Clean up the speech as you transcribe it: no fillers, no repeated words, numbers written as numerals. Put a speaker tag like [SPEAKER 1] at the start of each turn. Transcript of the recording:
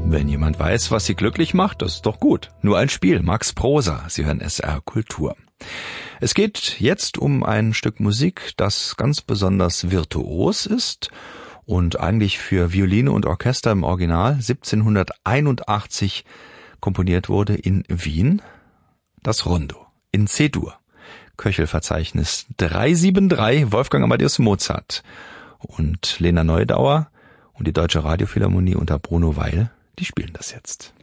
[SPEAKER 1] Wenn jemand weiß, was sie glücklich macht, das ist doch gut. Nur ein Spiel, Max Prosa. Sie hören SR Kultur. Es geht jetzt um ein Stück Musik, das ganz besonders virtuos ist und eigentlich für Violine und Orchester im Original 1781 komponiert wurde in Wien. Das Rondo in C-Dur. Köchelverzeichnis 373, Wolfgang Amadeus Mozart und Lena Neudauer und die Deutsche Radiophilharmonie unter Bruno Weil, die spielen das jetzt.